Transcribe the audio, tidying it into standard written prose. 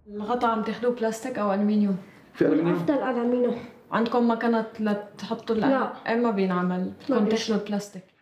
الغطا عم تاخذوه بلاستيك او الومنيوم؟ في الومنيوم؟ افضل الومنيوم. عندكم مكنه لتحطوا لا ما بينعمل، بدكم تاخذوا البلاستيك.